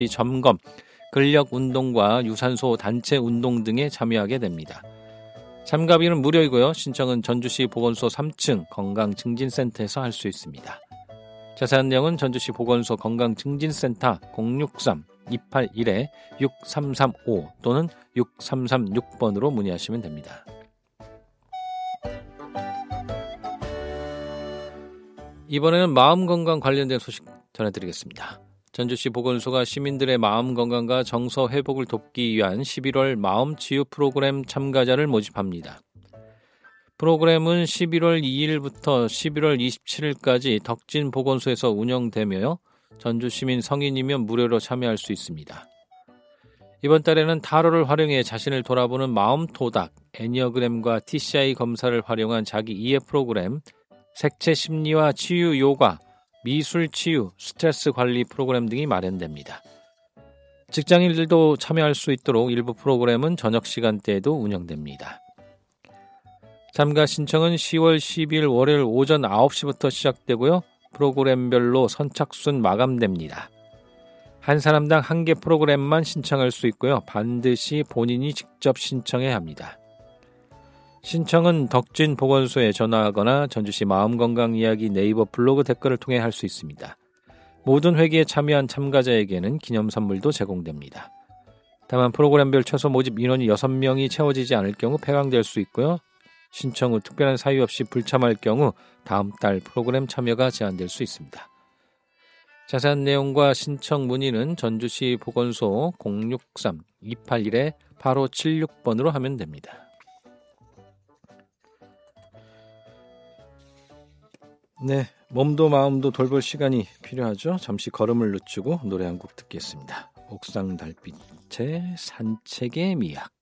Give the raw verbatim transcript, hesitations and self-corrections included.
점검, 근력 운동과 유산소 단체 운동 등에 참여하게 됩니다. 참가비는 무료이고요. 신청은 전주시 보건소 삼 층 건강증진센터에서 할 수 있습니다. 자세한 내용은 전주시 보건소 건강증진센터 공육삼 이팔일 육삼삼오 또는 육삼삼육 번으로 문의하시면 됩니다. 이번에는 마음건강 관련된 소식 전해드리겠습니다. 전주시 보건소가 시민들의 마음 건강과 정서 회복을 돕기 위한 십일월 마음치유 프로그램 참가자를 모집합니다. 프로그램은 십일월 이일부터 십일월 이십칠일까지 덕진 보건소에서 운영되며 전주시민 성인이면 무료로 참여할 수 있습니다. 이번 달에는 타로를 활용해 자신을 돌아보는 마음 토닥, 애니어그램과 티씨아이 검사를 활용한 자기 이해 프로그램, 색채 심리와 치유 요가, 미술 치유, 스트레스 관리 프로그램 등이 마련됩니다. 직장인들도 참여할 수 있도록 일부 프로그램은 저녁 시간대에도 운영됩니다. 참가 신청은 시월 십이일 월요일 오전 아홉 시부터 시작되고요. 프로그램별로 선착순 마감됩니다. 한 사람당 한 개 프로그램만 신청할 수 있고요. 반드시 본인이 직접 신청해야 합니다. 신청은 덕진 보건소에 전화하거나 전주시 마음건강이야기 네이버 블로그 댓글을 통해 할 수 있습니다. 모든 회기에 참여한 참가자에게는 기념 선물도 제공됩니다. 다만 프로그램별 최소 모집 인원이 여섯 명이 채워지지 않을 경우 폐강될 수 있고요. 신청 후 특별한 사유 없이 불참할 경우 다음 달 프로그램 참여가 제한될 수 있습니다. 자세한 내용과 신청 문의는 전주시 보건소 공육삼 이팔일 팔오칠육 번으로 하면 됩니다. 네, 몸도 마음도 돌볼 시간이 필요하죠. 잠시 걸음을 늦추고 노래 한 곡 듣겠습니다. 옥상 달빛의 산책의 미학.